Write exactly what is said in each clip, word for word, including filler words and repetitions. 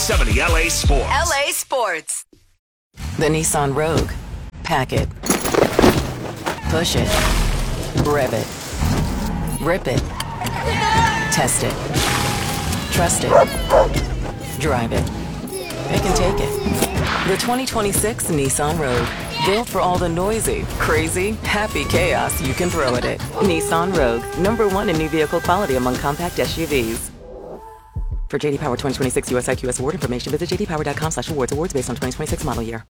seventy L A Sports. L A Sports. The Nissan Rogue. Pack it. Push it. Rev it. Rip it. Test it. Trust it. Drive it. Pick and take it. The twenty twenty-six Nissan Rogue. Built for all the noisy, crazy, happy chaos you can throw at it. Nissan Rogue. Number one in new vehicle quality among compact S U Vs. For J D Power twenty twenty-six U S I Q S award information, visit j d power dot com slash awards. Awards based on twenty twenty-six model year.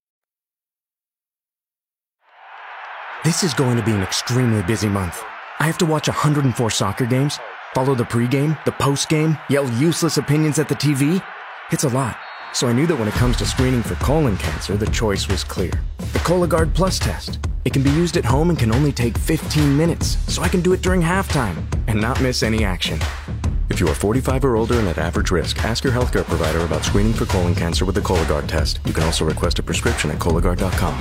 This is going to be an extremely busy month. I have to watch one hundred four soccer games, follow the pregame, the postgame, yell useless opinions at the T V. It's a lot. So I knew that when it comes to screening for colon cancer, the choice was clear. The Cologuard Plus test. It can be used at home and can only take fifteen minutes, so I can do it during halftime and not miss any action. If you are forty-five or older and at average risk, ask your healthcare provider about screening for colon cancer with the Cologuard test. You can also request a prescription at Cologuard dot com.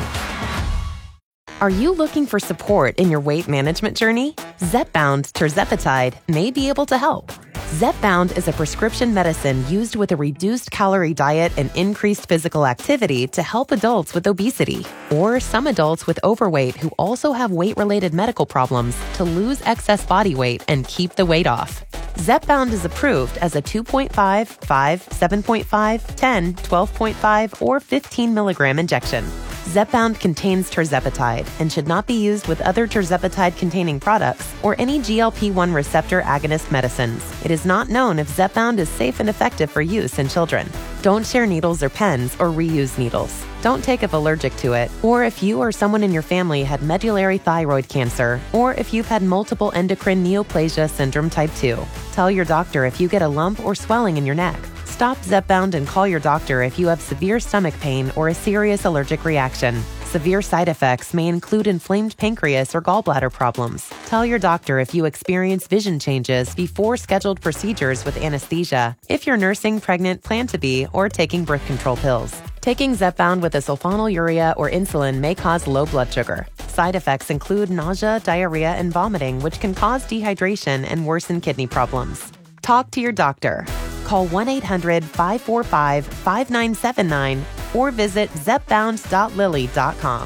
Are you looking for support in your weight management journey? Zepbound tirzepatide may be able to help. Zepbound is a prescription medicine used with a reduced calorie diet and increased physical activity to help adults with obesity or some adults with overweight who also have weight-related medical problems to lose excess body weight and keep the weight off. Zepbound is approved as a two point five, five, seven point five, ten, twelve point five, or fifteen milligram injection. Zepbound contains tirzepatide and should not be used with other tirzepatide-containing products or any G L P one receptor agonist medicines. It is not known if Zepbound is safe and effective for use in children. Don't share needles or pens or reuse needles. Don't take if allergic to it, or if you or someone in your family had medullary thyroid cancer, or if you've had multiple endocrine neoplasia syndrome type two. Tell your doctor if you get a lump or swelling in your neck. Stop Zepbound and call your doctor if you have severe stomach pain or a serious allergic reaction. Severe side effects may include inflamed pancreas or gallbladder problems. Tell your doctor if you experience vision changes before scheduled procedures with anesthesia, if you're nursing, pregnant, plan to be, or taking birth control pills. Taking Zepbound with a sulfonylurea or insulin may cause low blood sugar. Side effects include nausea, diarrhea, and vomiting, which can cause dehydration and worsen kidney problems. Talk to your doctor. Call one eight hundred, five four five, five nine seven nine or visit zepbound dot lilly dot com.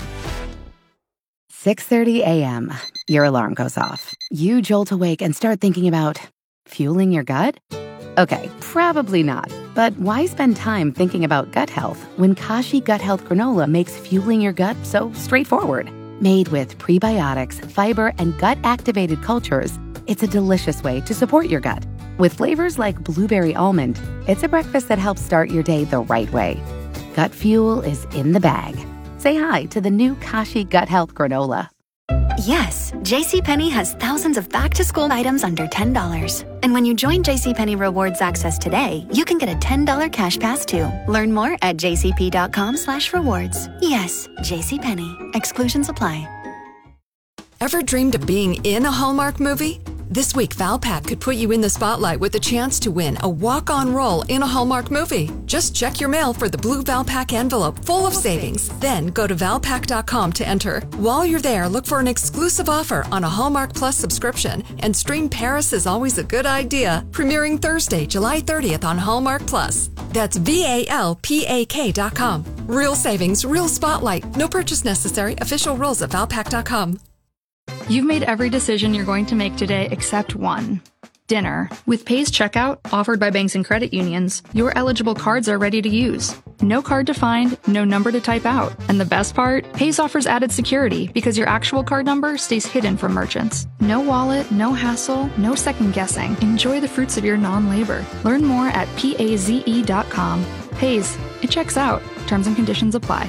six thirty a.m. Your alarm goes off. You jolt awake and start thinking about fueling your gut? Okay, probably not. But why spend time thinking about gut health when Kashi Gut Health Granola makes fueling your gut so straightforward? Made with prebiotics, fiber, and gut-activated cultures, it's a delicious way to support your gut. With flavors like blueberry almond, it's a breakfast that helps start your day the right way. Gut fuel is in the bag. Say hi to the new Kashi Gut Health Granola. Yes, JCPenney has thousands of back-to-school items under ten dollars. And when you join JCPenney Rewards Access today, you can get a ten dollars cash pass too. Learn more at jcp.com slash rewards. Yes, JCPenney. Exclusions apply. Ever dreamed of being in a Hallmark movie? This week, Valpak could put you in the spotlight with a chance to win a walk-on role in a Hallmark movie. Just check your mail for the blue Valpak envelope full of savings. Then go to valpak dot com to enter. While you're there, look for an exclusive offer on a Hallmark Plus subscription and stream Paris is Always a Good Idea, premiering Thursday, July thirtieth on Hallmark Plus. That's V A L P A K dot com. Real savings, real spotlight. No purchase necessary. Official rules at valpak dot com. You've made every decision you're going to make today except one. Dinner. With Pay's Checkout, offered by banks and credit unions, your eligible cards are ready to use. No card to find, no number to type out. And the best part? Pay's offers added security because your actual card number stays hidden from merchants. No wallet, no hassle, no second guessing. Enjoy the fruits of your non-labor. Learn more at paze dot com. Pay's. It checks out. Terms and conditions apply.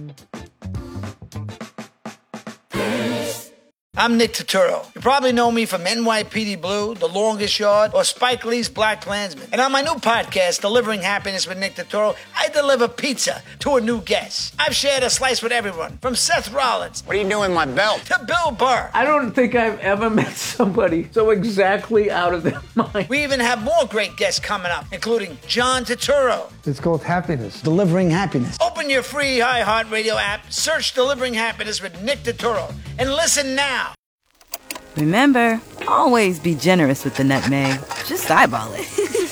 I'm Nick Turturro. You probably know me from N Y P D Blue, The Longest Yard, or Spike Lee's Black Klansman. And on my new podcast, Delivering Happiness with Nick Turturro, I deliver pizza to a new guest. I've shared a slice with everyone, from Seth Rollins. What are you doing with my belt? To Bill Burr. I don't think I've ever met somebody so exactly out of their mind. We even have more great guests coming up, including John Turturro. It's called Happiness. Delivering Happiness. Open your free iHeartRadio app, search Delivering Happiness with Nick Turturro, and listen now. Remember, always be generous with the nutmeg. Just eyeball it.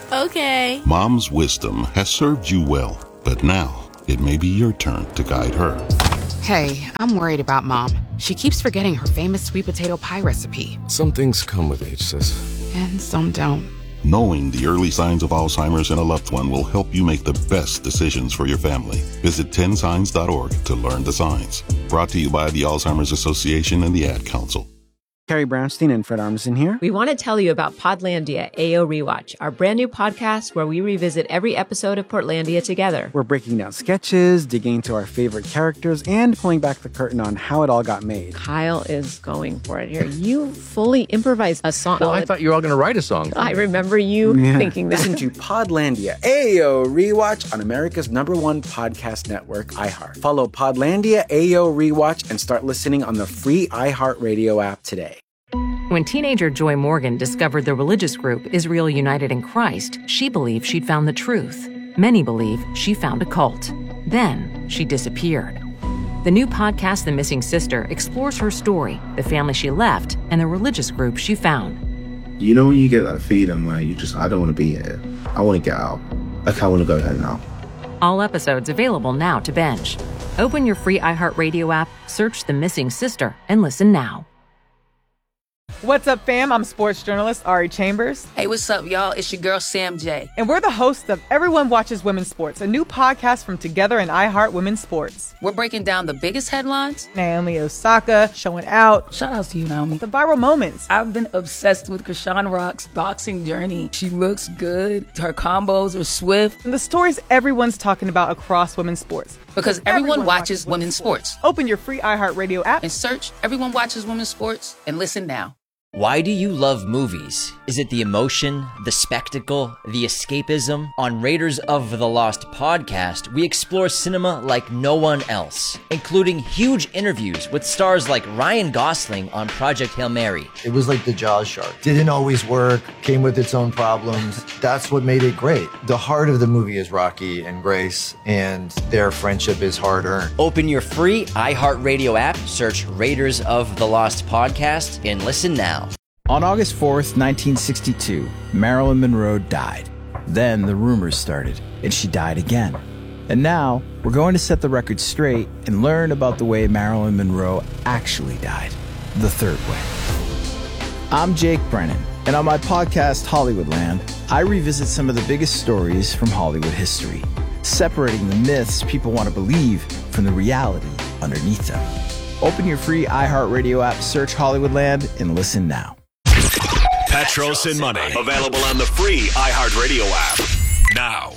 Okay. Mom's wisdom has served you well, but now it may be your turn to guide her. Hey, I'm worried about Mom. She keeps forgetting her famous sweet potato pie recipe. Some things come with age, sis. And some don't. Knowing the early signs of Alzheimer's in a loved one will help you make the best decisions for your family. Visit ten signs dot org to learn the signs. Brought to you by the Alzheimer's Association and the Ad Council. Carrie Brownstein and Fred Armisen here. We want to tell you about Podlandia A O Rewatch, our brand new podcast where we revisit every episode of Portlandia together. We're breaking down sketches, digging into our favorite characters, and pulling back the curtain on how it all got made. Kyle is going for it here. You fully improvised a song. Well, I thought you were all going to write a song. I remember you yeah. thinking that. Listen to Podlandia A O Rewatch on America's number one podcast network, iHeart. Follow Podlandia A O Rewatch and start listening on the free iHeartRadio app today. When teenager Joy Morgan discovered the religious group Israel United in Christ, she believed she'd found the truth. Many believe she found a cult. Then she disappeared. The new podcast, The Missing Sister, explores her story, the family she left, and the religious group she found. You know when you get that feeling where you just, I don't want to be here. I want to get out. Like, I want to go home now. All episodes available now to binge. Open your free iHeartRadio app, search The Missing Sister, and listen now. What's up, fam? I'm sports journalist Ari Chambers. Hey, what's up, y'all? It's your girl, Sam J. And we're the hosts of Everyone Watches Women's Sports, a new podcast from Together and iHeart Women's Sports. We're breaking down the biggest headlines. Naomi Osaka showing out. Shout out to you, Naomi. The viral moments. I've been obsessed with Krishan Rock's boxing journey. She looks good. Her combos are swift. And the stories everyone's talking about across women's sports. Because everyone, everyone watches, watches women's sports. sports. Open your free iHeartRadio app and search Everyone Watches Women's Sports and listen now. Why do you love movies? Is it the emotion, the spectacle, the escapism? On Raiders of the Lost podcast, we explore cinema like no one else, including huge interviews with stars like Ryan Gosling on Project Hail Mary. It was like the Jaws shark. Didn't always work, came with its own problems. That's what made it great. The heart of the movie is Rocky and Grace, and their friendship is hard-earned. Open your free iHeartRadio app, search Raiders of the Lost podcast, and listen now. On August fourth, nineteen sixty-two, Marilyn Monroe died. Then the rumors started, and she died again. And now, we're going to set the record straight and learn about the way Marilyn Monroe actually died, the third way. I'm Jake Brennan, and on my podcast, Hollywoodland, I revisit some of the biggest stories from Hollywood history, separating the myths people want to believe from the reality underneath them. Open your free iHeartRadio app, search Hollywoodland, and listen now. Petros and Money, available on the free iHeartRadio app. Now.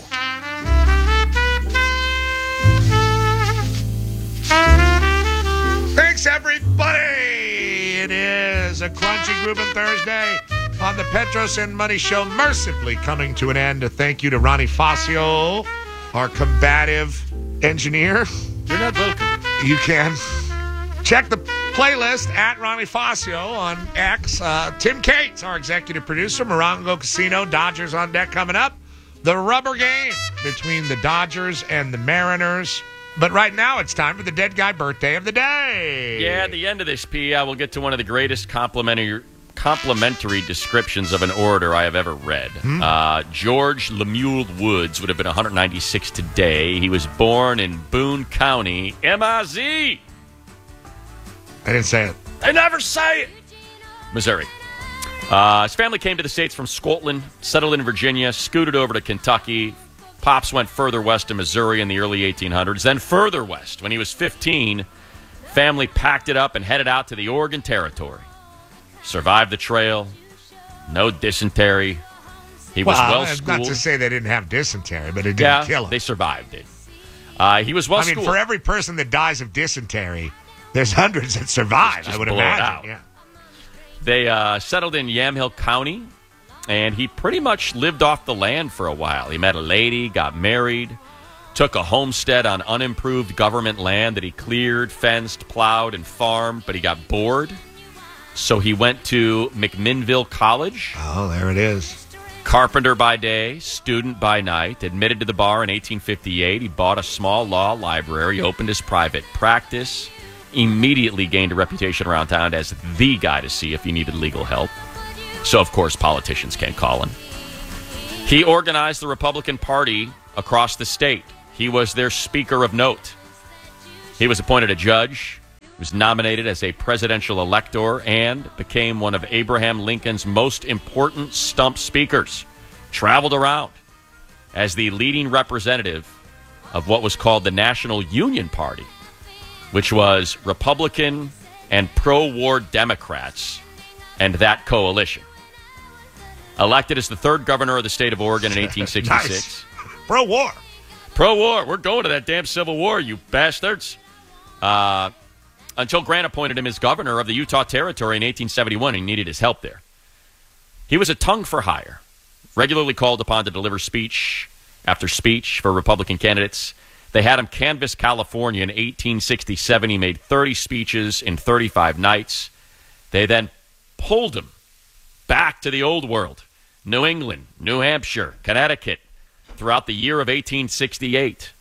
Thanks, everybody. It is a crunchy grooving Thursday on the Petros and Money Show, mercifully coming to an end. A thank you to Ronnie Fascio, our combative engineer. You're not welcome. You can check the playlist at Ronnie Fascio on X. Uh, Tim Cates, our executive producer. Morongo Casino, Dodgers on deck coming up. The rubber game between the Dodgers and the Mariners. But right now, it's time for the dead guy birthday of the day. Yeah, at the end of this, P, I will get to one of the greatest complimentary complimentary descriptions of an orator I have ever read. Hmm? Uh, George Lemuel Woods would have been one hundred ninety-six today. He was born in Boone County, M I Z. I didn't say it. I never say it. Missouri. Uh, his family came to the States from Scotland, settled in Virginia, scooted over to Kentucky. Pops went further west to Missouri in the early eighteen hundreds, then further west. When he was fifteen, family packed it up and headed out to the Oregon Territory. Survived the trail. No dysentery. He was well, well schooled. Not to say they didn't have dysentery, but it didn't yeah, kill him. They survived it. Uh, he was well schooled. I mean, for every person that dies of dysentery, there's hundreds that survive, I would imagine. Yeah. They uh, settled in Yamhill County, and he pretty much lived off the land for a while. He met a lady, got married, took a homestead on unimproved government land that he cleared, fenced, plowed, and farmed, but he got bored. So he went to McMinnville College. Oh, there it is. Carpenter by day, student by night. Admitted to the bar in eighteen fifty-eight. He bought a small law library, opened his private practice, immediately gained a reputation around town as the guy to see if you needed legal help. So, of course, politicians can't call him. He organized the Republican Party across the state. He was their speaker of note. He was appointed a judge, was nominated as a presidential elector, and became one of Abraham Lincoln's most important stump speakers. Traveled around as the leading representative of what was called the National Union Party, which was Republican and pro-war Democrats and that coalition. Elected as the third governor of the state of Oregon in eighteen sixty-six. Nice. Pro-war. Pro-war. We're going to that damn Civil War, you bastards. Uh, until Grant appointed him as governor of the Utah Territory in eighteen seventy-one. He needed his help there. He was a tongue for hire, regularly called upon to deliver speech after speech for Republican candidates. They had him canvass California in eighteen sixty-seven. He made thirty speeches in thirty-five nights. They then pulled him back to the old world, New England, New Hampshire, Connecticut, throughout the year of eighteen sixty-eight.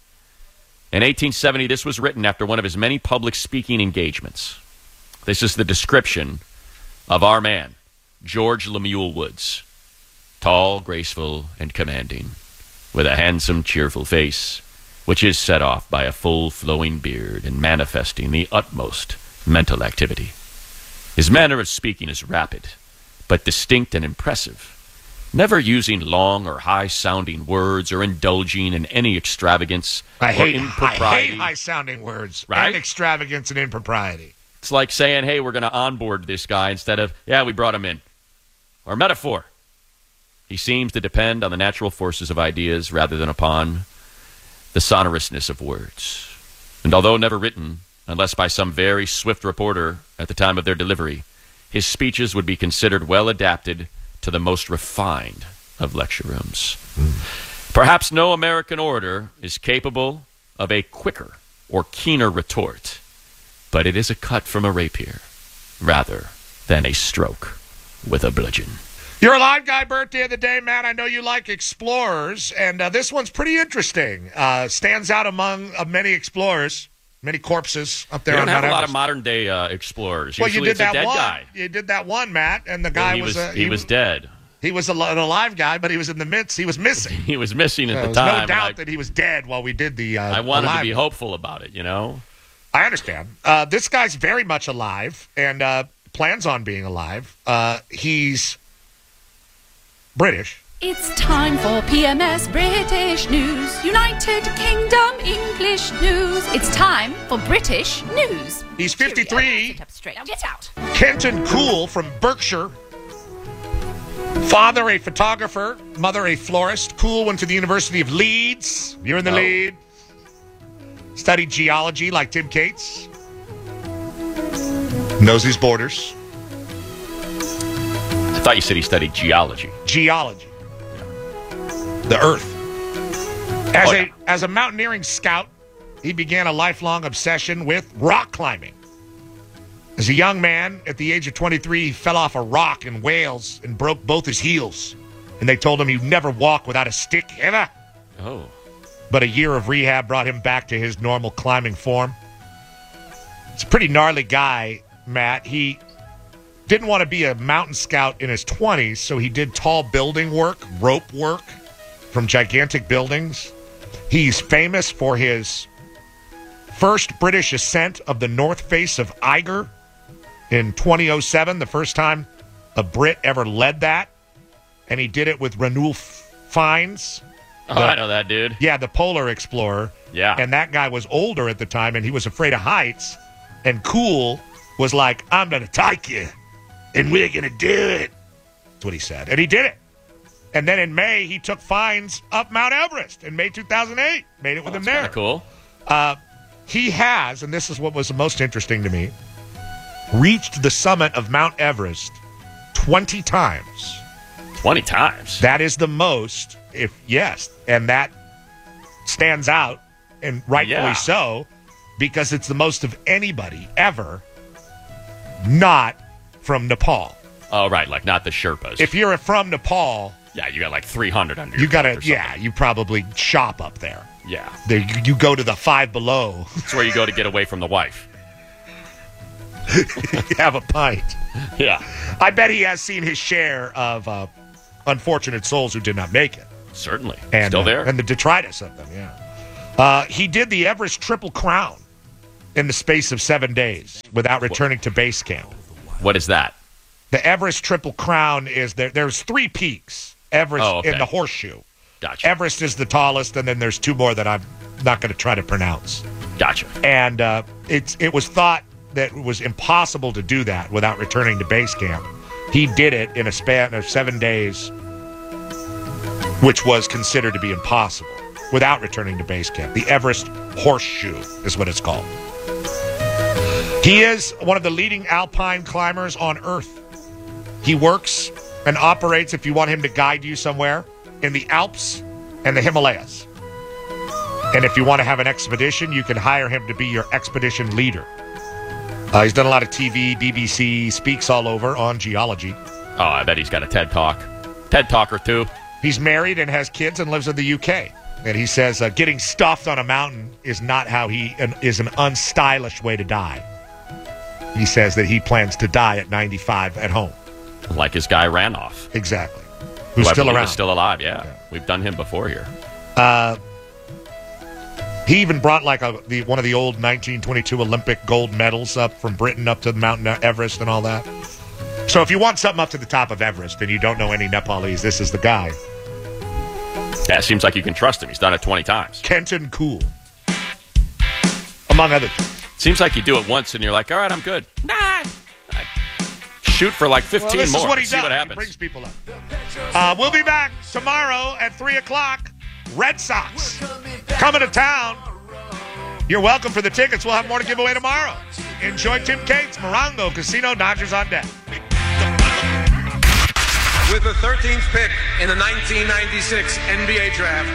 In eighteen seventy, this was written after one of his many public speaking engagements. This is the description of our man, George Lemuel Woods. Tall, graceful, and commanding, with a handsome, cheerful face, which is set off by a full, flowing beard and manifesting the utmost mental activity. His manner of speaking is rapid, but distinct and impressive, never using long or high-sounding words or indulging in any extravagance I or hate, impropriety. I hate high-sounding words Right? and extravagance and impropriety. It's like saying, hey, we're going to onboard this guy instead of, yeah, we brought him in. Or metaphor. He seems to depend on the natural forces of ideas rather than upon the sonorousness of words. And although never written, unless by some very swift reporter at the time of their delivery, his speeches would be considered well adapted to the most refined of lecture rooms. Mm. Perhaps no American orator is capable of a quicker or keener retort, but it is a cut from a rapier rather than a stroke with a bludgeon. You're a live guy birthday of the day, Matt. I know you like explorers, and uh, this one's pretty interesting. Uh, stands out among uh, many explorers, many corpses up there. We don't on have Mount a lot Everest. of modern-day uh, explorers. Well, Usually you did it's a that dead one. guy. You did that one, Matt, and the guy Well, he was, was, uh, he was dead. He was a, an alive guy, but he was in the midst. He was missing. He was missing at There the was time. no doubt I, that he was dead while we did the. Uh, I wanted alive to be one. hopeful about it, you know. I understand. Uh, this guy's very much alive and uh, plans on being alive. Uh, he's British. It's time for P M S British News, United Kingdom English News. It's time for British News. He's fifty-three. Sit up straight. Now get out. Kenton Cool from Berkshire. Father, a photographer. Mother, a florist. Cool went to the University of Leeds. You're in the Oh. lead. Studied geology like Tim Cates. Knows his borders. I thought you said he studied geology. Geology. The earth. As Oh, a yeah. as a mountaineering scout, he began a lifelong obsession with rock climbing. As a young man, at the age of twenty-three, he fell off a rock in Wales and broke both his heels. And they told him he'd never walk without a stick ever. Oh. But a year of rehab brought him back to his normal climbing form. It's a pretty gnarly guy, Matt. He didn't want to be a mountain scout in his twenties, so he did tall building work, rope work from gigantic buildings. He's famous for his first British ascent of the north face of Eiger in twenty oh seven, the first time a Brit ever led that. And he did it with Ranulph Fiennes. Oh, the- I know that dude. Yeah, the polar explorer. Yeah. And that guy was older at the time, and he was afraid of heights. And Cool was like, I'm going to take you, and we're going to do it. That's what he said. And he did it. And then in May, he took Fiennes up Mount Everest in May two thousand eight. Made it with Oh, him that's there. kinda cool. Uh, he has, and this is what was the most interesting to me, reached the summit of Mount Everest twenty times. twenty times? That is the most, if yes, and that stands out, and rightfully Yeah. so, because it's the most of anybody ever not from Nepal. Oh, right, like not the Sherpas. If you're from Nepal, yeah, you got like three hundred under you your got belt or to, yeah, you probably shop up there. Yeah. There, you, you go to the Five Below. It's where you go to get away from the wife. Have a pint. Yeah. I bet he has seen his share of uh, unfortunate souls who did not make it. Certainly. And, Still uh, there. and the detritus of them, yeah. Uh, he did the Everest Triple Crown in the space of seven days without returning to base camp. What is that? The Everest Triple Crown is there. There's three peaks. Everest Oh, okay. in the horseshoe. Gotcha. Everest is the tallest, and then there's two more that I'm not going to try to pronounce. Gotcha. And uh, it's it was thought that it was impossible to do that without returning to base camp. He did it in a span of seven days, which was considered to be impossible without returning to base camp. The Everest Horseshoe is what it's called. He is one of the leading alpine climbers on Earth. He works and operates, if you want him to guide you somewhere, in the Alps and the Himalayas. And if you want to have an expedition, you can hire him to be your expedition leader. Uh, he's done a lot of T V, B B C, speaks all over on geology. Oh, I bet he's got a TED Talk. TED Talk or two. He's married and has kids and lives in the U K. And he says uh, getting stuffed on a mountain is not how he an, is an unstylish way to die. He says that he plans to die at ninety-five at home. Like his guy Ranoff. Exactly. Who's Who I still believe around. is still alive, yeah. yeah. We've done him before here. Uh, he even brought like a the one of the old nineteen twenty-two Olympic gold medals up from Britain up to the Mount Everest and all that. So if you want something up to the top of Everest and you don't know any Nepalese, this is the guy. Yeah, it seems like you can trust him. He's done it twenty times. Kenton Cool. Among other things. Seems like you do it once and you're like, all right, I'm good. Nah. I shoot for like fifteen well, this more. Is what he See does. what happens. He brings people up. Uh, we'll be back tomorrow at three o'clock. Red Sox coming to town. You're welcome for the tickets. We'll have more to give away tomorrow. Enjoy Tim Cates, Morongo Casino, Dodgers on deck. With the thirteenth pick in the nineteen ninety-six N B A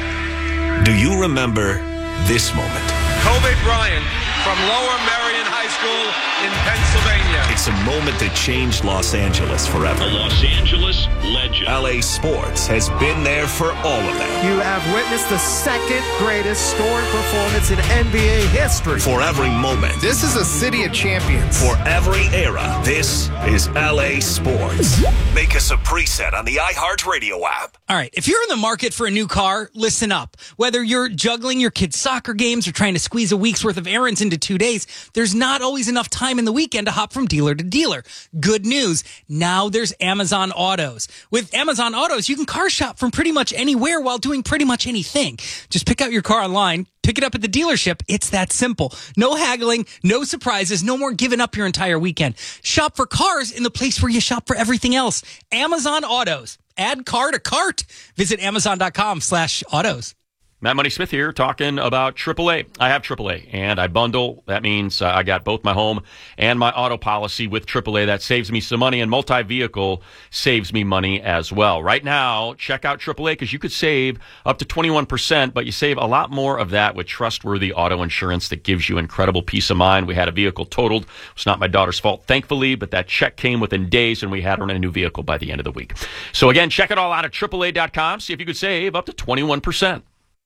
Draft. Do you remember this moment? Kobe Bryant from Lower Merion High School in Pennsylvania. It's a moment that changed Los Angeles forever. A Los Angeles legend. L A Sports has been there for all of that. You have witnessed the second greatest scoring performance in N B A history. For every moment. This is a city of champions. For every era. This is L A Sports. Make us a preset on the iHeartRadio app. All right, if you're in the market for a new car, listen up. Whether you're juggling your kids' soccer games or trying to squeeze a week's worth of errands into two days, there's not always enough time in the weekend to hop from dealer to dealer. Good news, now there's Amazon Autos. With Amazon Autos, you can car shop from pretty much anywhere while doing pretty much anything. Just pick out your car online, pick it up at the dealership. It's that simple. No haggling, no surprises, no more giving up your entire weekend. Shop for cars in the place where you shop for everything else. Amazon Autos. Add car to cart. Visit amazon.com slash autos. Matt Money Smith here talking about triple A. I have triple A, and I bundle. That means uh, I got both my home and my auto policy with triple A. That saves me some money, and multi-vehicle saves me money as well. Right now, check out triple A because you could save up to twenty-one percent, but you save a lot more of that with trustworthy auto insurance that gives you incredible peace of mind. We had a vehicle totaled. It's not my daughter's fault, thankfully, but that check came within days, and we had her in a new vehicle by the end of the week. So again, check it all out at triple A dot com. See if you could save up to twenty-one percent.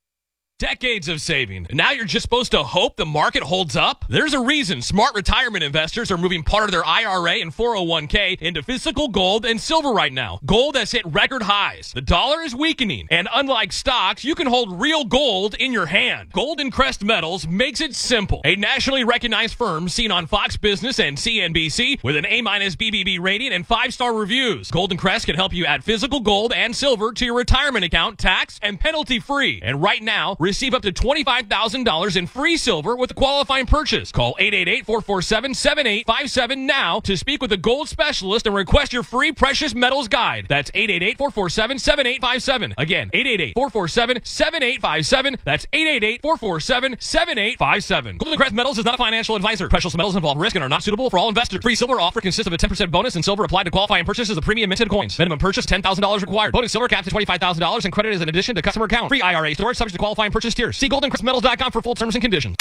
Decades of saving. And now you're just supposed to hope the market holds up? There's a reason smart retirement investors are moving part of their I R A and four oh one k into physical gold and silver right now. Gold has hit record highs. The dollar is weakening. And unlike stocks, you can hold real gold in your hand. Golden Crest Metals makes it simple. A nationally recognized firm seen on Fox Business and C N B C with an A-minus B B B rating and five-star reviews. Golden Crest can help you add physical gold and silver to your retirement account tax and penalty free. And right now, receive up to twenty-five thousand dollars in free silver with a qualifying purchase. Call eight eight eight, four four seven, seven eight five seven now to speak with a gold specialist and request your free precious metals guide. That's eight eight eight, four four seven, seven eight five seven. Again, eight eight eight, four four seven, seven eight five seven. That's eight eight eight, four four seven, seven eight five seven. Golden Crest Metals is not a financial advisor. Precious metals involve risk and are not suitable for all investors. Free silver offer consists of a ten percent bonus and silver applied to qualifying purchases of premium minted coins. Minimum purchase ten thousand dollars required. Bonus silver capped to twenty-five thousand dollars and credit is an addition to customer account. Free I R A storage subject to qualifying purchase tiers. See golden crest metals dot com for full terms and conditions.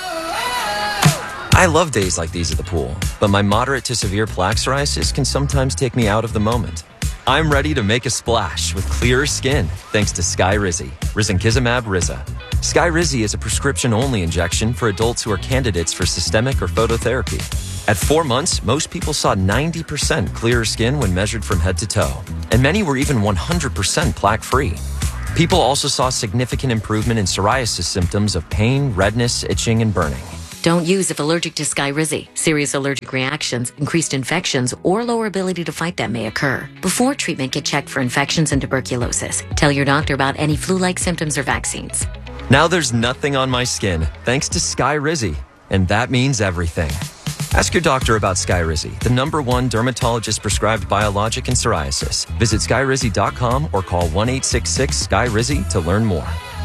I love days like these at the pool, but my moderate to severe plaque psoriasis can sometimes take me out of the moment. I'm ready to make a splash with clearer skin thanks to Skyrizi, risankizumab Riza. Skyrizi is a prescription-only injection for adults who are candidates for systemic or phototherapy. At four months, most people saw ninety percent clearer skin when measured from head to toe, and many were even one hundred percent plaque-free. People also saw significant improvement in psoriasis symptoms of pain, redness, itching, and burning. Don't use if allergic to Skyrizi. Serious allergic reactions, increased infections, or lower ability to fight them may occur. Before treatment, get checked for infections and tuberculosis. Tell your doctor about any flu-like symptoms or vaccines. Now there's nothing on my skin thanks to Skyrizi, and that means everything. Ask your doctor about Skyrizi, the number one dermatologist-prescribed biologic in psoriasis. Visit skyrizi dot com or call one eight six six Sky Rizzi to learn more.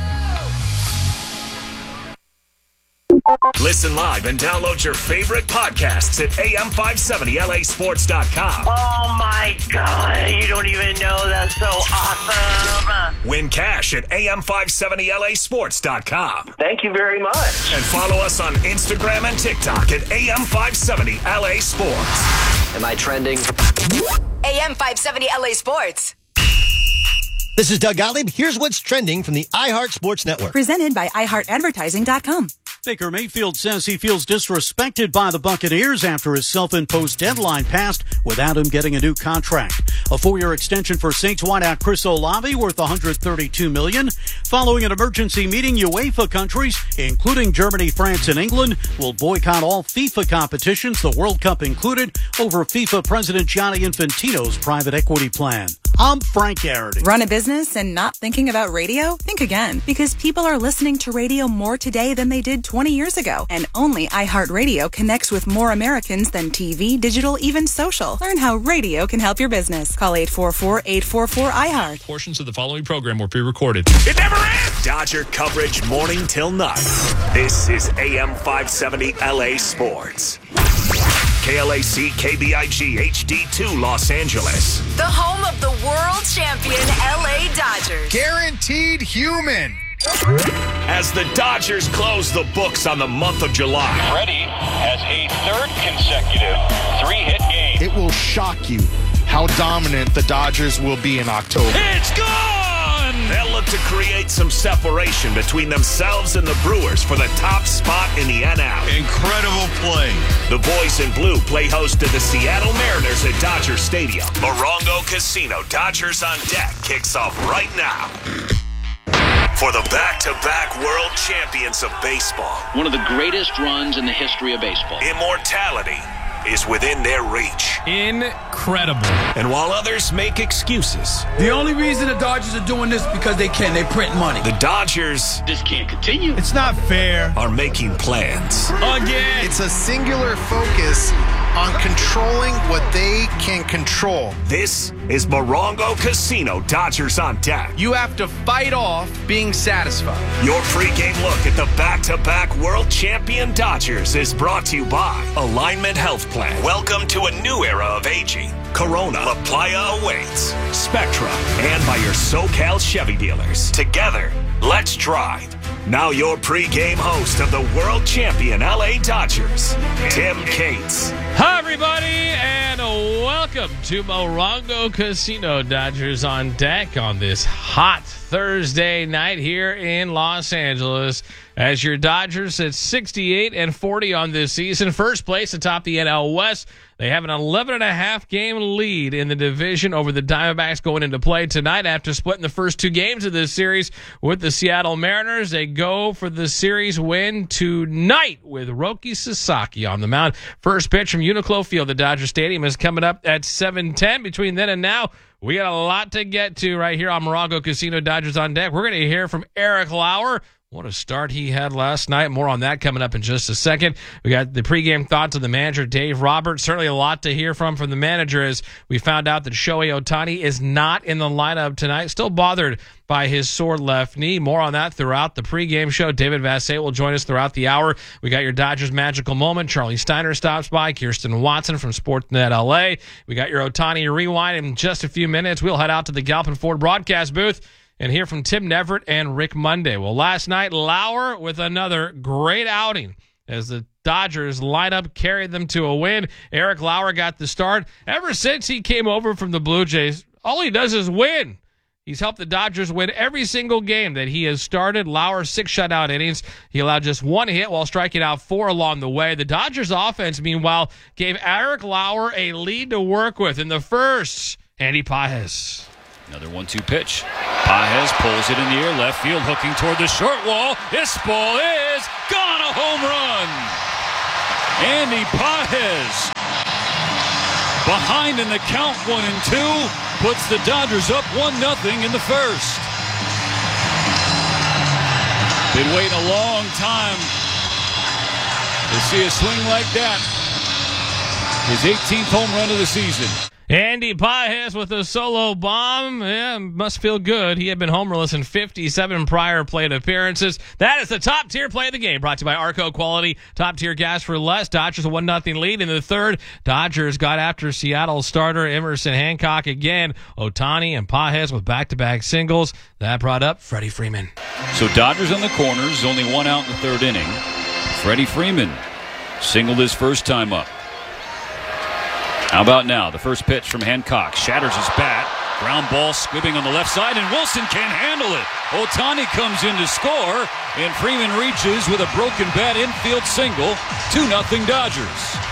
Listen live and download your favorite podcasts at A M five seventy L A sports dot com. Oh my God, you don't even know, that's so awesome. Win cash at A M five seventy L A sports dot com. Thank you very much. And follow us on Instagram and TikTok at A M five seventy L A Sports. Am I trending? A M five seventy L A Sports. This is Doug Gottlieb. Here's what's trending from the iHeart Sports Network. Presented by i heart advertising dot com. Baker Mayfield says he feels disrespected by the Buccaneers after his self-imposed deadline passed without him getting a new contract. A four-year extension for Saints wideout Chris Olave worth one hundred thirty-two million dollars. Following an emergency meeting, UEFA countries, including Germany, France, and England, will boycott all FIFA competitions, the World Cup included, over FIFA President Gianni Infantino's private equity plan. I'm Frank Garrity. Run a business and not thinking about radio? Think again, because people are listening to radio more today than they did twenty years ago. And only iHeartRadio connects with more Americans than T V, digital, even social. Learn how radio can help your business. Call eight four four, eight four four, I heart. Portions of the following program were pre-recorded. It never ends! Dodger coverage morning till night. This is A M five seventy L A Sports. K L A C K B I G H D two Los Angeles. The home of the world champion L A Dodgers. Guaranteed human. As the Dodgers close the books on the month of July. Freddie has a third consecutive three-hit game. It will shock you how dominant the Dodgers will be in October. It's gone! They'll look to create some separation between themselves and the Brewers for the top spot in the N L. Incredible play. The boys in blue play host to the Seattle Mariners at Dodger Stadium. Morongo Casino Dodgers on Deck kicks off right now. For the back-to-back world champions of baseball. One of the greatest runs in the history of baseball. Immortality is within their reach. Incredible. And while others make excuses, the only reason the Dodgers are doing this is because they can. They print money. The Dodgers... This can't continue. It's not fair. ...are making plans. Again. It's a singular focus on controlling what they can control. This is Morongo Casino Dodgers on Deck. You have to fight off being satisfied. Your pregame look at the back-to-back world champion Dodgers is brought to you by Alignment Health Plan. Welcome to a new era of aging. Corona, La Playa awaits. Spectra, and by your SoCal Chevy dealers. Together, let's drive. Now your pregame host of the world champion L A Dodgers, Tim Cates. Hi, everybody, and welcome to Morongo Casino Dodgers on Deck on this hot Thursday night here in Los Angeles. As your Dodgers at sixty-eight and forty on this season, first place atop the N L West. They have an eleven and a half game lead in the division over the Diamondbacks going into play tonight after splitting the first two games of this series with the Seattle Mariners. They go for the series win tonight with Roki Sasaki on the mound. First pitch from Uniqlo Field, the Dodger Stadium, is coming up at seven ten. Between then and now, we got a lot to get to right here on Morongo Casino Dodgers on Deck. We're going to hear from Eric Lauer. What a start he had last night. More on that coming up in just a second. We got the pregame thoughts of the manager, Dave Roberts. Certainly a lot to hear from from the manager as we found out that Shohei Ohtani is not in the lineup tonight. Still bothered by his sore left knee. More on that throughout the pregame show. David Vassegh will join us throughout the hour. We got your Dodgers magical moment. Charlie Steiner stops by. Kirsten Watson from Sportsnet L A. We got your Ohtani rewind in just a few minutes. We'll head out to the Galpin Ford broadcast booth and hear from Tim Neverett and Rick Monday. Well, last night, Lauer with another great outing as the Dodgers lineup carried them to a win. Eric Lauer got the start. Ever since he came over from the Blue Jays, all he does is win. He's helped the Dodgers win every single game that he has started. Lauer, six shutout innings. He allowed just one hit while striking out four along the way. The Dodgers offense, meanwhile, gave Eric Lauer a lead to work with in the first. Andy Paez. Another one two pitch. Pages pulls it in the air, left field, hooking toward the short wall. This ball is gone, a home run. Andy Pages, behind in the count, one and two, puts the Dodgers up one nothing in the first. Been waiting a long time to see a swing like that. His eighteenth home run of the season. Andy Pages with a solo bomb. Yeah, must feel good. He had been homerless in fifty-seven prior plate appearances. That is the top tier play of the game, brought to you by Arco Quality. Top tier gas for less. Dodgers a one nothing lead in the third. Dodgers got after Seattle starter Emerson Hancock again. Ohtani and Pages with back-to-back singles. That brought up Freddie Freeman. So Dodgers on the corners, only one out in the third inning. Freddie Freeman singled his first time up. How about now? The first pitch from Hancock shatters his bat. Ground ball squibbing on the left side, and Wilson can't handle it. Ohtani comes in to score, and Freeman reaches with a broken bat infield single. two nothing Dodgers.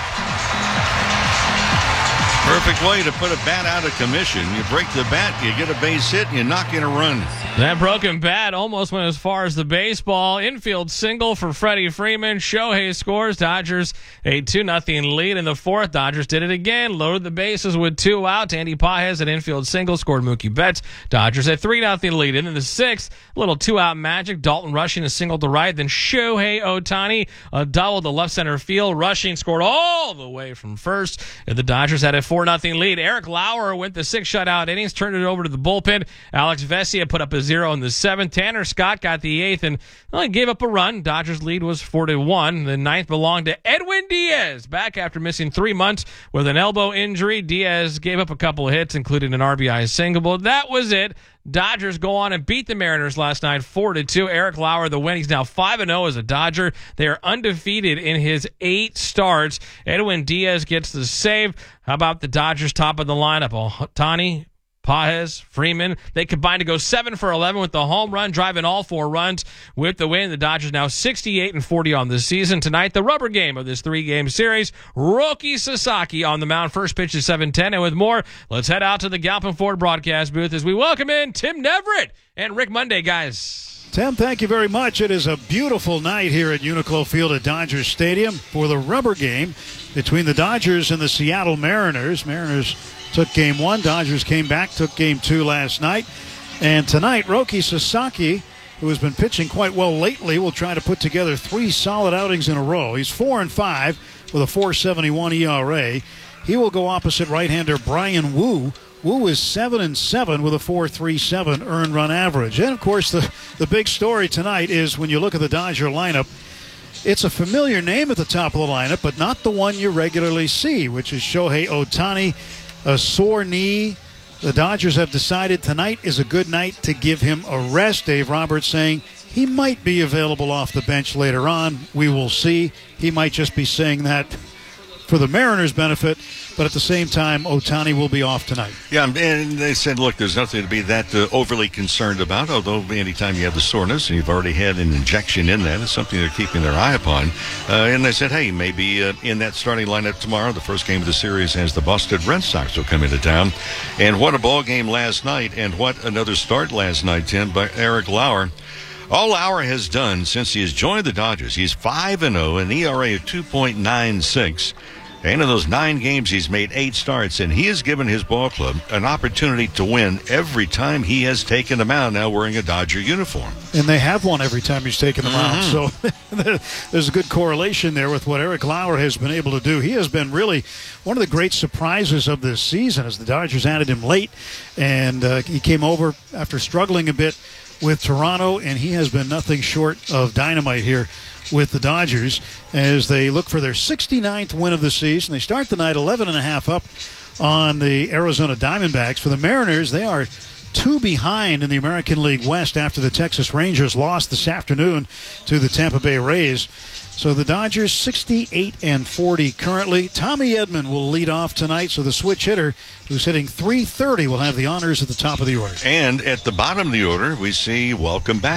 Perfect way to put a bat out of commission. You break the bat, you get a base hit, and you knock in a run. That broken bat almost went as far as the baseball. Infield single for Freddie Freeman. Shohei scores. Dodgers a two nothing lead in the fourth. Dodgers did it again. Loaded the bases with two outs. Andy Pages an infield single. Scored Mookie Betts. Dodgers a three nothing lead. And in the sixth, a little two-out magic. Dalton Rushing a single to right. Then Shohei Ohtani a double to left center field. Rushing scored all the way from first. And the Dodgers had a four nothing lead. Eric Lauer went the six shutout innings. Turned it over to the bullpen. Alex Vesia put up a zero in the seventh. Tanner Scott got the eighth and only gave up a run. Dodgers lead was four to one. The ninth belonged to Edwin Diaz. Back after missing three months with an elbow injury. Diaz gave up a couple of hits, including an R B I single. But that was it. Dodgers go on and beat the Mariners last night four to two. Eric Lauer the win. He's now five and oh as a Dodger. They are undefeated in his eight starts. Edwin Diaz gets the save. How about the Dodgers top of the lineup? Ohtani, Pages, Freeman, they combined to go seven for eleven with the home run, driving all four runs with the win. The Dodgers now sixty-eight and forty on the season. Tonight, the rubber game of this three-game series. Roki Sasaki on the mound. First pitch is seven ten. And with more, let's head out to the Galpin Ford broadcast booth as we welcome in Tim Neverett and Rick Monday, guys. Tim, thank you very much. It is a beautiful night here at Uniqlo Field at Dodger Stadium for the rubber game between the Dodgers and the Seattle Mariners. Mariners took game one. Dodgers came back, took game two last night. And tonight, Roki Sasaki, who has been pitching quite well lately, will try to put together three solid outings in a row. He's four and five with a four seventy-one E R A. He will go opposite right-hander Brian Wu. Wu is seven and seven with a four thirty-seven earned run average. And, of course, the, the big story tonight is when you look at the Dodger lineup, it's a familiar name at the top of the lineup, but not the one you regularly see, which is Shohei Ohtani. A sore knee. The Dodgers have decided tonight is a good night to give him a rest. Dave Roberts saying he might be available off the bench later on. We will see. He might just be saying that for the Mariners' benefit, but at the same time, Ohtani will be off tonight. Yeah, and they said, look, there's nothing to be that uh, overly concerned about, although anytime you have the soreness and you've already had an injection in that, it's something they're keeping their eye upon. Uh, and they said, hey, maybe uh, in that starting lineup tomorrow, the first game of the series as the Boston Red Sox will come into town. And what a ball game last night, and what another start last night, Tim, by Eric Lauer. All Lauer has done since he has joined the Dodgers, he's five and oh, an E R A of two point nine six. And in those nine games, he's made eight starts, and he has given his ball club an opportunity to win every time he has taken them out, now wearing a Dodger uniform. And they have won every time he's taken them mm-hmm. out. So there's a good correlation there with what Eric Lauer has been able to do. He has been really one of the great surprises of this season as the Dodgers added him late, and uh, he came over after struggling a bit with Toronto, and he has been nothing short of dynamite here with the Dodgers as they look for their sixty-ninth win of the season. They start the night eleven and a half up on the Arizona Diamondbacks. For the Mariners, they are two behind in the American League West after the Texas Rangers lost this afternoon to the Tampa Bay Rays. So the Dodgers sixty-eight and forty currently. Tommy Edman will lead off tonight, so the switch hitter, who's hitting three thirty, will have the honors at the top of the order. And at the bottom of the order, we see welcome back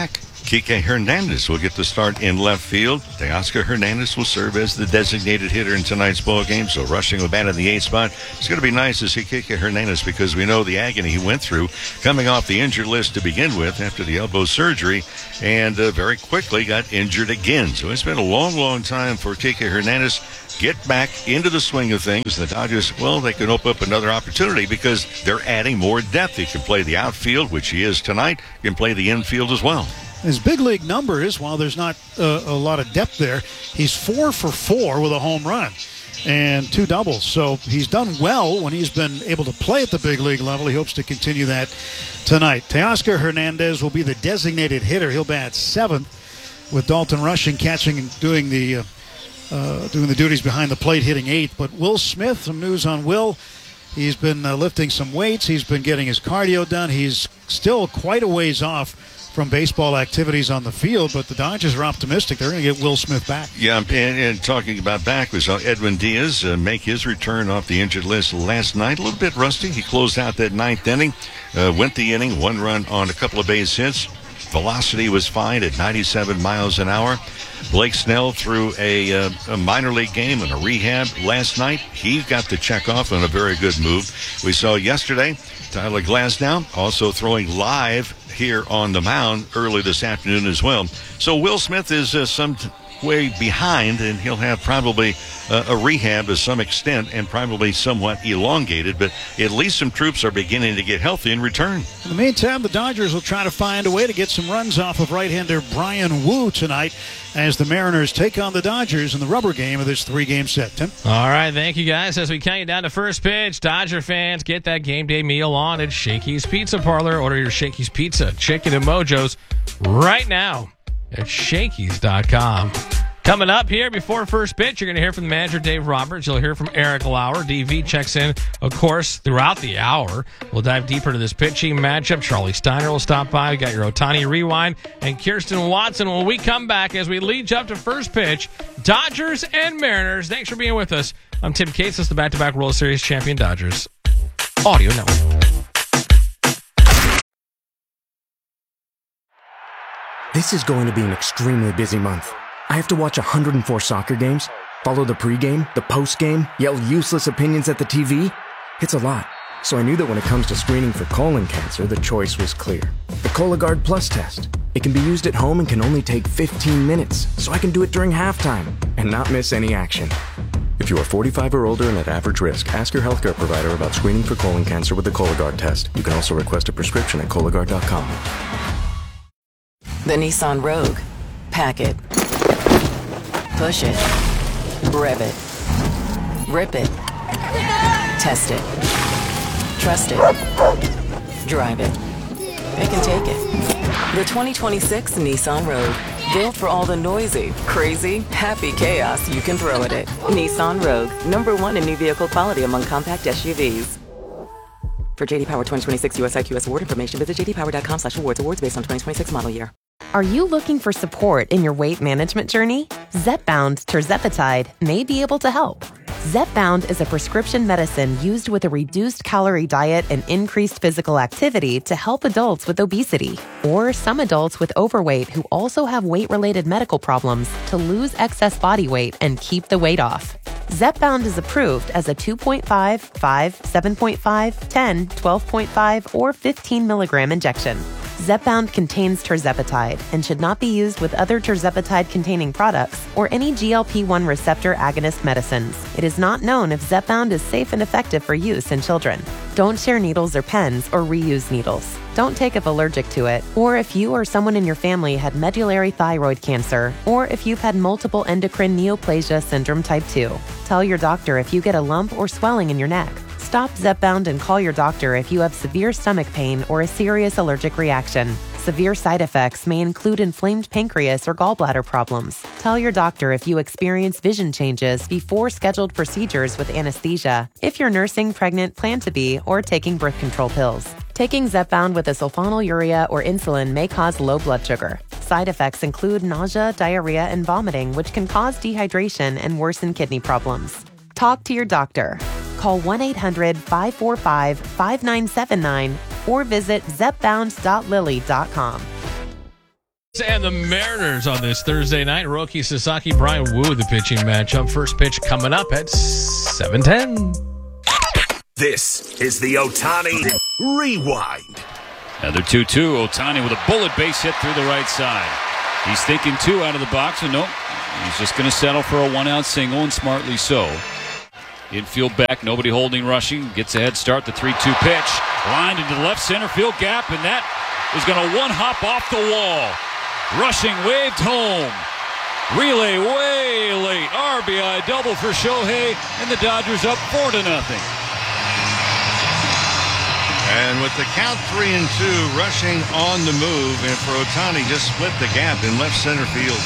Kike Hernandez will get the start in left field. Teoscar Hernandez will serve as the designated hitter in tonight's ball game, so rushing the bat in the eighth spot. It's going to be nice to see Kike Hernandez because we know the agony he went through coming off the injured list to begin with after the elbow surgery, and uh, very quickly got injured again. So it's been a long, long time for Kike Hernandez get back into the swing of things. The Dodgers, well, they can open up another opportunity because they're adding more depth. He can play the outfield, which he is tonight. He can play the infield as well. His big league numbers, while there's not uh, a lot of depth there, he's four for four with a home run and two doubles. So he's done well when he's been able to play at the big league level. He hopes to continue that tonight. Teoscar Hernandez will be the designated hitter. He'll bat seventh with Dalton Rushing catching and doing the uh, uh, doing the duties behind the plate, hitting eighth. But Will Smith, some news on Will. He's been uh, lifting some weights. He's been getting his cardio done. He's still quite a ways off from baseball activities on the field, but the Dodgers are optimistic they're going to get Will Smith back. Yeah, and, and talking about back, we saw Edwin Diaz uh, make his return off the injured list last night. A little bit rusty. He closed out that ninth inning, uh, went the inning, one run on a couple of base hits. Velocity was fine at ninety-seven miles an hour. Blake Snell threw a, uh, a minor league game and a rehab last night. He got the check off on a very good move. We saw yesterday Tyler Glasnow also throwing live here on the mound early this afternoon as well. So Will Smith is uh, some t- way behind, and he'll have probably uh, a rehab to some extent and probably somewhat elongated, but at least some troops are beginning to get healthy in return. In the meantime, the Dodgers will try to find a way to get some runs off of right-hander Brian Wu tonight as the Mariners take on the Dodgers in the rubber game of this three-game set. Tim? All right, thank you, guys. As we count you down to first pitch, Dodger fans, get that game day meal on at Shakey's Pizza Parlor. Order your Shakey's Pizza, Chicken, and Mojos right now at Shakey's dot com. Coming up here before first pitch, you're going to hear from the manager, Dave Roberts. You'll hear from Eric Lauer. D V checks in, of course, throughout the hour. We'll dive deeper into this pitching matchup. Charlie Steiner will stop by. We got your Ohtani Rewind. And Kirsten Watson when we come back as we lead you up to first pitch. Dodgers and Mariners. Thanks for being with us. I'm Tim Cates. This is the back-to-back World Series champion Dodgers Audio Network. This is going to be an extremely busy month. I have to watch one hundred four soccer games, follow the pregame, the postgame, yell useless opinions at the T V. It's a lot. So I knew that when it comes to screening for colon cancer, the choice was clear. The Cologuard Plus test. It can be used at home and can only take fifteen minutes, so I can do it during halftime and not miss any action. If you are forty-five or older and at average risk, ask your healthcare provider about screening for colon cancer with the Cologuard test. You can also request a prescription at Cologuard dot com. The Nissan Rogue. Pack it. Push it. Rev it. Rip it. Test it. Trust it. Drive it. It can take it. The twenty twenty-six Nissan Rogue. Built for all the noisy, crazy, happy chaos you can throw at it. Nissan Rogue. Number one in new vehicle quality among compact S U Vs. For J D Power twenty twenty-six U S I Q S award information, visit j d power dot com slash awards. Awards based on twenty twenty-six model year. Are you looking for support in your weight management journey? Zepbound Tirzepatide may be able to help. Zepbound is a prescription medicine used with a reduced calorie diet and increased physical activity to help adults with obesity or some adults with overweight who also have weight-related medical problems to lose excess body weight and keep the weight off. Zepbound is approved as a two point five, five, seven point five, ten, twelve point five, or fifteen milligram injection. Zepbound contains tirzepatide and should not be used with other tirzepatide-containing products or any G L P one receptor agonist medicines. It is not known if Zepbound is safe and effective for use in children. Don't share needles or pens or reuse needles. Don't take if allergic to it, or if you or someone in your family had medullary thyroid cancer, or if you've had multiple endocrine neoplasia syndrome type two. Tell your doctor if you get a lump or swelling in your neck. Stop Zepbound and call your doctor if you have severe stomach pain or a serious allergic reaction. Severe side effects may include inflamed pancreas or gallbladder problems. Tell your doctor if you experience vision changes before scheduled procedures with anesthesia, if you're nursing, pregnant, plan to be, or taking birth control pills. Taking Zepbound with a sulfonylurea or insulin may cause low blood sugar. Side effects include nausea, diarrhea, and vomiting, which can cause dehydration and worsen kidney problems. Talk to your doctor. Call one eight hundred, five four five, five nine seven nine or visit zepbound dot lilly dot com. And the Mariners on this Thursday night. Hiroki Sasaki, Brian Wu, the pitching matchup. First pitch coming up at seven ten. This is the Ohtani Rewind. Another two two. Ohtani with a bullet base hit through the right side. He's thinking two out of the box, and nope. He's just going to settle for a one-out single, and smartly so. Infield back, nobody holding, rushing. Gets a head start, the three two pitch. Lined into the left center field gap, and that is going to one-hop off the wall. Rushing, waved home. Relay way late. R B I double for Shohei, and the Dodgers up four to nothing. And with the count three and two, rushing on the move, and for Ohtani just split the gap in left center field.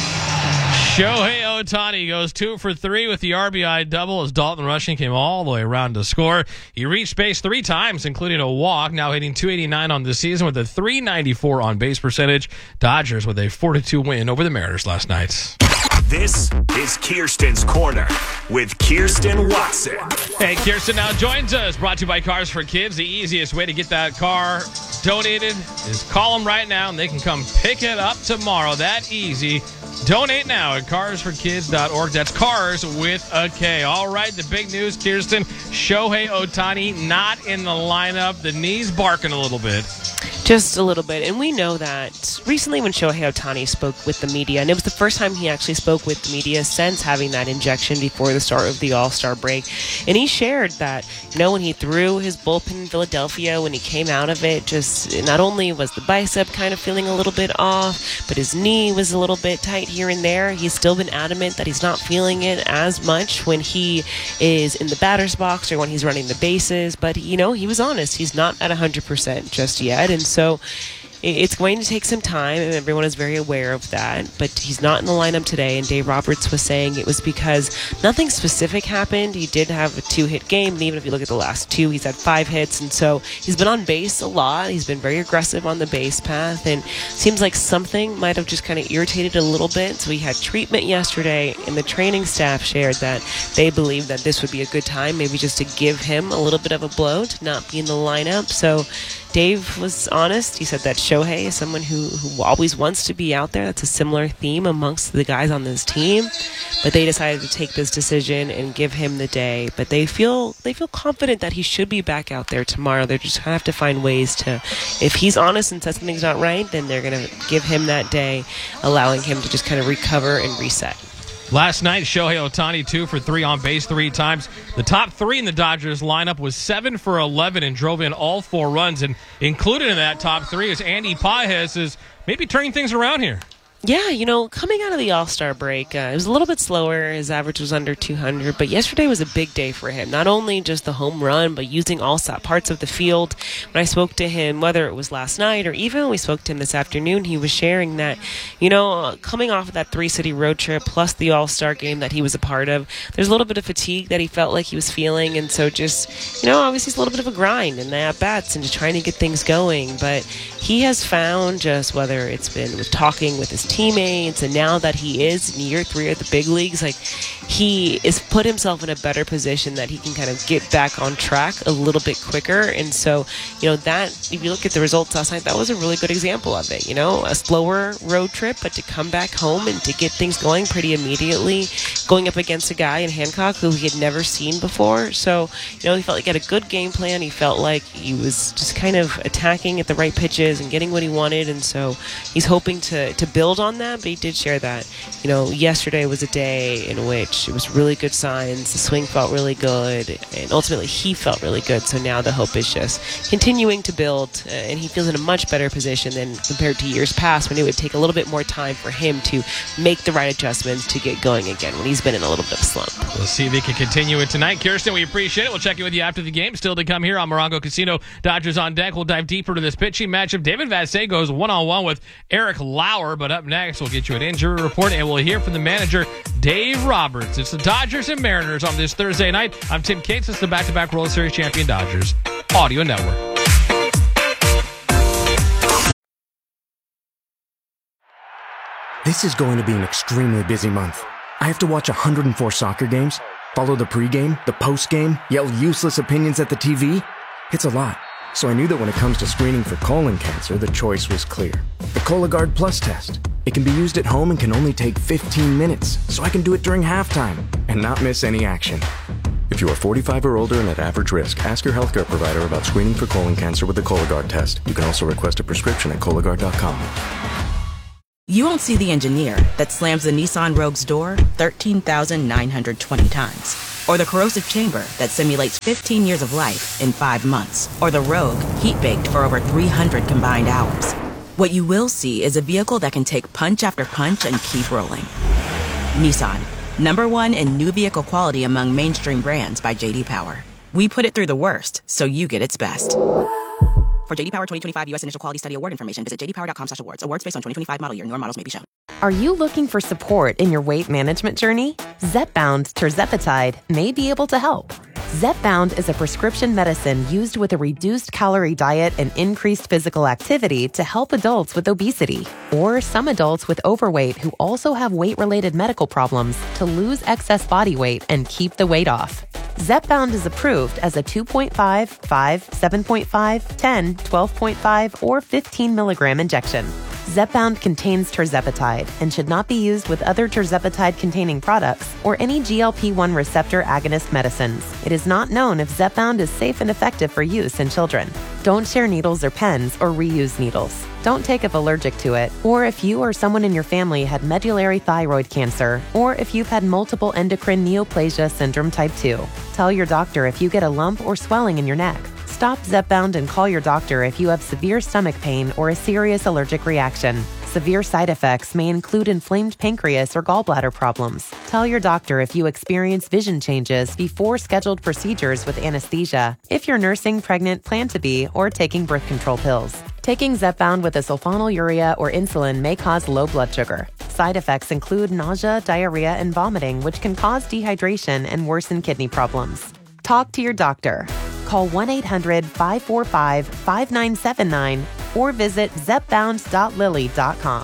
Shohei Ohtani goes two for three with the R B I double as Dalton Rushing came all the way around to score. He reached base three times, including a walk, now hitting two eighty-nine on the season with a three ninety-four on base percentage. Dodgers with a four to two win over the Mariners last night. This is Kirsten's Corner with Kirsten Watson. Hey, Kirsten now joins us. Brought to you by Cars for Kids. The easiest way to get that car donated is call them right now, and they can come pick it up tomorrow. That easy. Donate now at cars for kids dot org. That's cars with a K. All right, the big news, Kirsten. Shohei Ohtani not in the lineup. The knee's barking a little bit. Just a little bit. And we know that recently when Shohei Ohtani spoke with the media, and it was the first time he actually spoke with the media since having that injection before the start of the All-Star break. And he shared that, you know, when he threw his bullpen in Philadelphia, when he came out of it, just not only was the bicep kind of feeling a little bit off, but his knee was a little bit tight here and there. He's still been adamant that he's not feeling it as much when he is in the batter's box or when he's running the bases. But, you know, he was honest. He's not at one hundred percent just yet. And so it's going to take some time, and everyone is very aware of that. But he's not in the lineup today, and Dave Roberts was saying it was because nothing specific happened. He did have a two-hit game, and even if you look at the last two, he's had five hits, and so he's been on base a lot. He's been very aggressive on the base path, and seems like something might have just kind of irritated a little bit. So he had treatment yesterday, and the training staff shared that they believe that this would be a good time, maybe just to give him a little bit of a blow to not be in the lineup. So Dave was honest. He said that Shohei is someone who, who always wants to be out there. That's a similar theme amongst the guys on this team. But they decided to take this decision and give him the day. But they feel they feel confident that he should be back out there tomorrow. They're just going to have to find ways to, if he's honest and says something's not right, then they're going to give him that day, allowing him to just kind of recover and reset. Last night, Shohei Ohtani, two for three on base three times. The top three in the Dodgers lineup was seven for eleven and drove in all four runs. And included in that top three is Andy Pages, is maybe turning things around here. Yeah, you know, coming out of the All-Star break, uh, it was a little bit slower. His average was under two hundred, but yesterday was a big day for him. Not only just the home run, but using all parts of the field. When I spoke to him, whether it was last night or even when we spoke to him this afternoon, he was sharing that, you know, coming off of that three-city road trip plus the All-Star game that he was a part of, there's a little bit of fatigue that he felt like he was feeling, and so just, you know, obviously it's a little bit of a grind in the at-bats and just trying to get things going, but he has found just whether it's been with talking with his teammates, and now that he is in year three at the big leagues, like he is put himself in a better position that he can kind of get back on track a little bit quicker. And so, you know, that if you look at the results last night, that was a really good example of it. You know, a slower road trip, but to come back home and to get things going pretty immediately, going up against a guy in Hancock who he had never seen before. So, you know, he felt like he had a good game plan. He felt like he was just kind of attacking at the right pitches and getting what he wanted. And so he's hoping to, to build on that. But he did share that, you know, yesterday was a day in which it was really good signs. The swing felt really good, and ultimately he felt really good. So now the hope is just continuing to build, uh, and he feels in a much better position than compared to years past when it would take a little bit more time for him to make the right adjustments to get going again when he's been in a little bit of a slump. We'll see if he can continue it tonight. Kirsten, we appreciate it. We'll check in with you after the game. Still to come here on Morongo Casino. Dodgers on deck. We'll dive deeper into this pitching matchup. David Vassegh goes one-on-one with Eric Lauer, but up next we'll get you an injury report, and we'll hear from the manager, Dave Roberts. It's the Dodgers and Mariners on this Thursday night. I'm Tim Cates. It's the back-to-back World Series champion Dodgers Audio Network. This is going to be an extremely busy month. I have to watch one hundred four soccer games, follow the pregame, the postgame, yell useless opinions at the T V. It's a lot. So I knew that when it comes to screening for colon cancer, the choice was clear. The Cologuard Plus test. It can be used at home and can only take fifteen minutes, so I can do it during halftime and not miss any action. If you are forty-five or older and at average risk, ask your healthcare provider about screening for colon cancer with the Cologuard test. You can also request a prescription at Cologuard dot com. You won't see the engineer that slams the Nissan Rogue's door thirteen thousand nine hundred twenty times. Or the corrosive chamber that simulates fifteen years of life in five months. Or the Rogue heat-baked for over three hundred combined hours. What you will see is a vehicle that can take punch after punch and keep rolling. Nissan, number one in new vehicle quality among mainstream brands by J D Power. We put it through the worst, so you get its best. For J D Power twenty twenty-five U S Initial Quality Study Award information, visit j d power dot com slash awards. Awards based on twenty twenty-five model year. Newer models may be shown. Are you looking for support in your weight management journey? Zepbound tirzepatide may be able to help. Zepbound is a prescription medicine used with a reduced calorie diet and increased physical activity to help adults with obesity or some adults with overweight who also have weight-related medical problems to lose excess body weight and keep the weight off. Zepbound is approved as a two point five, five, seven point five, ten, twelve point five, or fifteen milligram injection. Zepbound contains tirzepatide and should not be used with other tirzepatide-containing products or any G L P one receptor agonist medicines. It is not known if Zepbound is safe and effective for use in children. Don't share needles or pens or reuse needles. Don't take if allergic to it, or if you or someone in your family had medullary thyroid cancer, or if you've had multiple endocrine neoplasia syndrome type two. Tell your doctor if you get a lump or swelling in your neck. Stop Zepbound and call your doctor if you have severe stomach pain or a serious allergic reaction. Severe side effects may include inflamed pancreas or gallbladder problems. Tell your doctor if you experience vision changes before scheduled procedures with anesthesia, if you're nursing, pregnant, plan to be, or taking birth control pills. Taking Zepbound with a sulfonylurea or insulin may cause low blood sugar. Side effects include nausea, diarrhea, and vomiting, which can cause dehydration and worsen kidney problems. Talk to your doctor. Call one eight hundred, five four five, five nine seven nine or visit zepbound dot lilly dot com.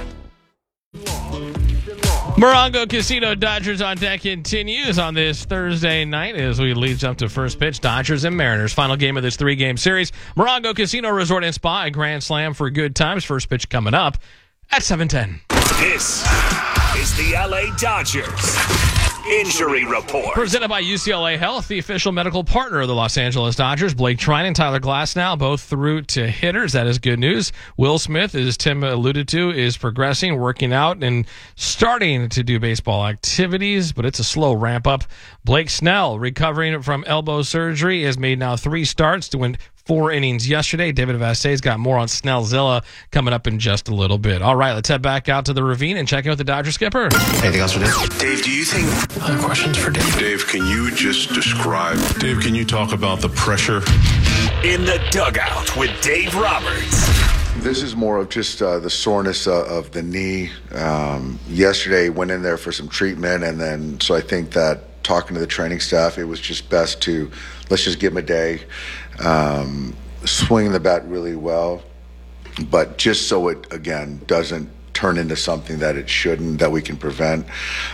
Morongo Casino Dodgers on Deck continues on this Thursday night as we lead up to first pitch. Dodgers and Mariners, final game of this three-game series. Morongo Casino Resort and Spa, a grand slam for good times. First pitch coming up at seven ten. This is the L A Dodgers Injury Report. Presented by U C L A Health, the official medical partner of the Los Angeles Dodgers. Blake Treinen and Tyler Glasnow both through to hitters. That is good news. Will Smith, as Tim alluded to, is progressing, working out, and starting to do baseball activities, but it's a slow ramp up. Blake Snell, recovering from elbow surgery, has made now three starts to win four innings yesterday. David Vassay's got more on Snellzilla coming up in just a little bit. All right, let's head back out to the ravine and check in with the Dodger skipper. Anything else for Dave? Dave, do you think... Other questions for Dave? Dave, can you just describe... Dave, can you talk about the pressure? In the dugout with Dave Roberts. This is more of just uh, the soreness uh, of the knee. Um, yesterday, went in there for some treatment, and then so I think that talking to the training staff, it was just best to let's just give him a day. Um, swinging the bat really well, but just so it, again, doesn't turn into something that it shouldn't, that we can prevent.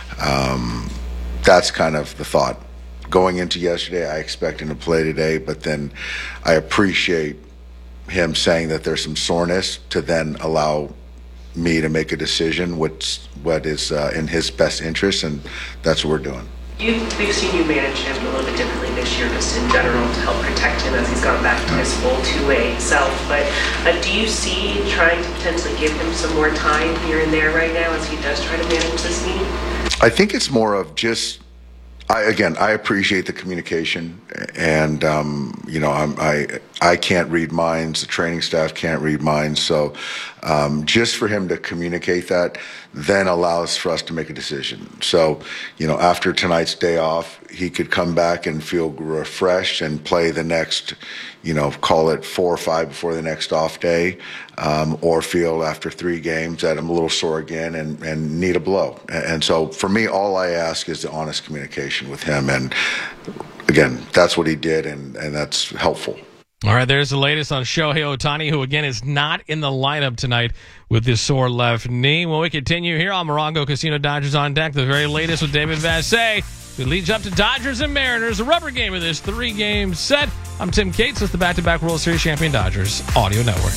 Um, that's kind of the thought. Going into yesterday, I expect him to play today, but then I appreciate him saying that there's some soreness to then allow me to make a decision what's, what is uh, in his best interest, and that's what we're doing. You, we've seen you manage him a little bit differently this year, just in general, to help protect him as he's gone back to his full two-way self. But uh, do you see trying to potentially give him some more time here and there right now as he does try to manage this knee? I think it's more of just, I, again, I appreciate the communication, and um, you know, I'm, I I can't read minds. The training staff can't read minds. So um, just for him to communicate that, then allows for us to make a decision. So, you know, after tonight's day off, he could come back and feel refreshed and play the next, you know, call it four or five before the next off day, um, or feel after three games that I'm a little sore again and, and need a blow. And so for me, all I ask is the honest communication with him. And again, that's what he did, and, and that's helpful. All right, there's the latest on Shohei Ohtani, who again is not in the lineup tonight with his sore left knee. When we continue here on Morongo Casino Dodgers on Deck, the very latest with David Vassay. It leads up to Dodgers and Mariners, a rubber game of this three-game set. I'm Tim Cates with the back-to-back World Series champion Dodgers Audio Network.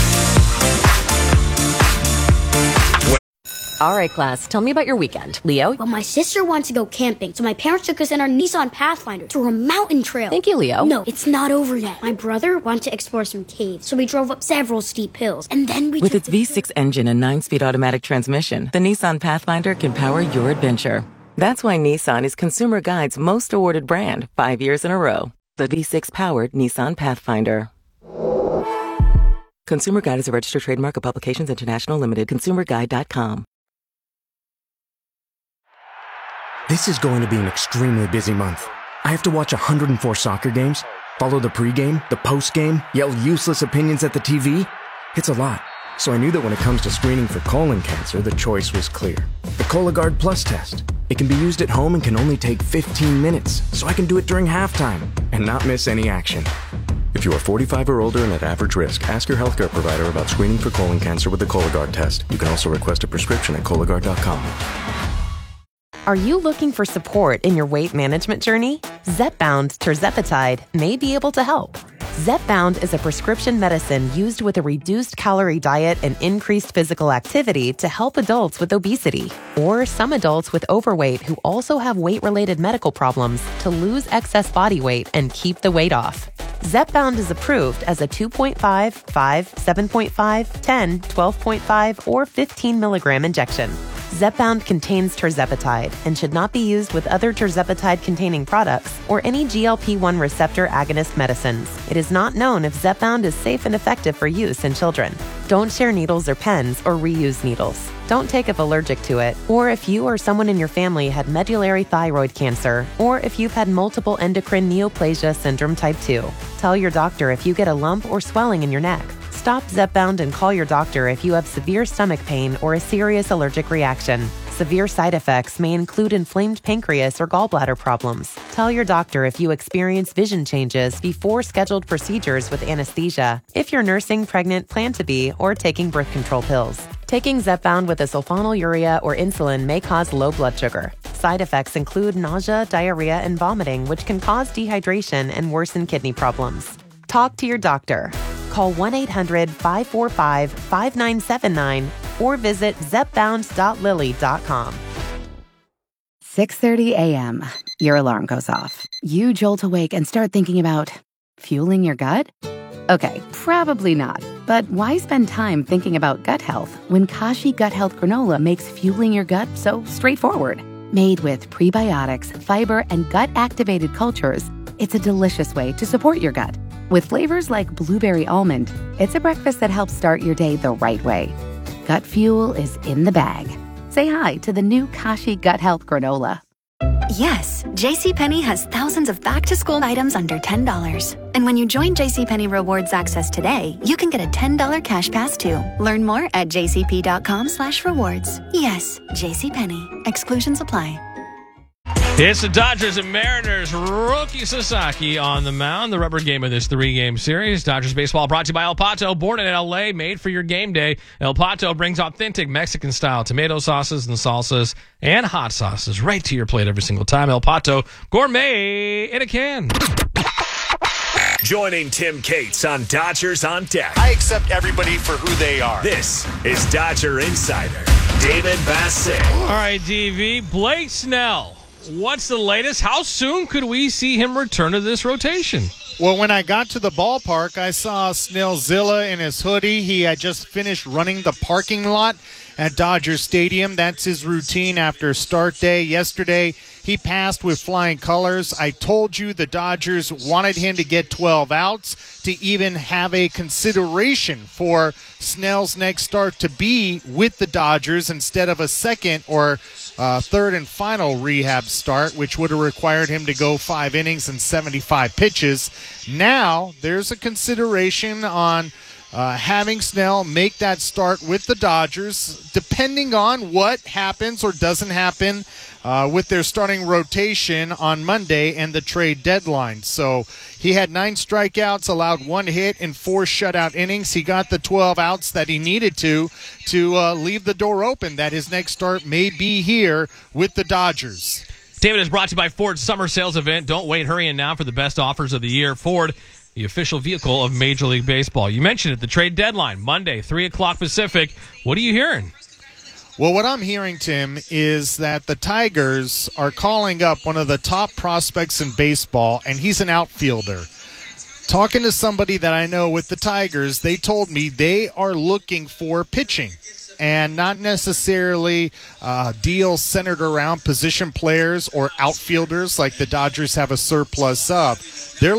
All right, class, tell me about your weekend. Leo? Well, my sister wants to go camping, so my parents took us in our Nissan Pathfinder to a mountain trail. Thank you, Leo. No, it's not over yet. My brother wanted to explore some caves, so we drove up several steep hills, and then we... With its V six engine and nine-speed automatic transmission, the Nissan Pathfinder can power your adventure. That's why Nissan is Consumer Guide's most awarded brand, five years in a row. The V six-powered Nissan Pathfinder. Consumer Guide is a registered trademark of Publications International Limited. consumer guide dot com. This is going to be an extremely busy month. I have to watch one hundred four soccer games, follow the pregame, the postgame, yell useless opinions at the T V. It's a lot. So I knew that when it comes to screening for colon cancer, the choice was clear. The Cologuard Plus test. It can be used at home and can only take fifteen minutes, so I can do it during halftime and not miss any action. If you are forty-five or older and at average risk, ask your healthcare provider about screening for colon cancer with the Cologuard test. You can also request a prescription at Cologuard dot com. Are you looking for support in your weight management journey? Zepbound tirzepatide may be able to help. Zepbound is a prescription medicine used with a reduced calorie diet and increased physical activity to help adults with obesity or some adults with overweight who also have weight-related medical problems to lose excess body weight and keep the weight off. Zepbound is approved as a two point five, five, seven point five, ten, twelve point five, or fifteen milligram injection. Zepbound contains tirzepatide and should not be used with other tirzepatide-containing products or any G L P one receptor agonist medicines. It is not known if Zepbound is safe and effective for use in children. Don't share needles or pens or reuse needles. Don't take if allergic to it, or if you or someone in your family had medullary thyroid cancer, or if you've had multiple endocrine neoplasia syndrome type two. Tell your doctor if you get a lump or swelling in your neck. Stop Zepbound and call your doctor if you have severe stomach pain or a serious allergic reaction. Severe side effects may include inflamed pancreas or gallbladder problems. Tell your doctor if you experience vision changes before scheduled procedures with anesthesia, if you're nursing, pregnant, plan to be, or taking birth control pills. Taking Zepbound with a sulfonylurea or insulin may cause low blood sugar. Side effects include nausea, diarrhea, and vomiting, which can cause dehydration and worsen kidney problems. Talk to your doctor. Call one eight hundred, five four five, five nine seven nine or visit zepbound dot lilly dot com. six thirty a.m. Your alarm goes off. You jolt awake and start thinking about fueling your gut? Okay, probably not. But why spend time thinking about gut health when Kashi Gut Health Granola makes fueling your gut so straightforward? Made with prebiotics, fiber, and gut-activated cultures, it's a delicious way to support your gut. With flavors like blueberry almond, it's a breakfast that helps start your day the right way. Gut fuel is in the bag. Say hi to the new Kashi Gut Health Granola. Yes, JCPenney has thousands of back-to-school items under ten dollars. And when you join JCPenney Rewards Access today, you can get a ten dollars cash pass too. Learn more at jcp.com slash rewards. Yes, JCPenney. Exclusions apply. It's the Dodgers and Mariners. Rookie Sasaki on the mound. The rubber game of this three-game series. Dodgers baseball brought to you by El Pato. Born in L A, made for your game day. El Pato brings authentic Mexican-style tomato sauces and salsas and hot sauces right to your plate every single time. El Pato, gourmet in a can. Joining Tim Cates on Dodgers on Deck. I accept everybody for who they are. This is Dodger Insider David Bassett. All right, D V. Blake Snell. What's the latest? How soon could we see him return to this rotation? Well, when I got to the ballpark, I saw Snellzilla in his hoodie. He had just finished running the parking lot at Dodger Stadium. That's his routine after start day. Yesterday, he passed with flying colors. I told you the Dodgers wanted him to get twelve outs to even have a consideration for Snell's next start to be with the Dodgers instead of a second or uh, third and final rehab start, which would have required him to go five innings and seventy-five pitches. Now there's a consideration on Uh, having Snell make that start with the Dodgers, depending on what happens or doesn't happen uh, with their starting rotation on Monday and the trade deadline. So he had nine strikeouts, allowed one hit in four shutout innings. He got the twelve outs that he needed to to uh, leave the door open that his next start may be here with the Dodgers. David is brought to you by Ford's summer sales event. Don't wait, hurry in now for the best offers of the year. Ford the official vehicle of Major League Baseball. You mentioned it, the trade deadline, Monday, three o'clock Pacific. What are you hearing? Well, what I'm hearing, Tim, is that the Tigers are calling up one of the top prospects in baseball, and he's an outfielder. Talking to somebody that I know with the Tigers, they told me they are looking for pitching and not necessarily uh, deals centered around position players or outfielders like the Dodgers have a surplus of. They're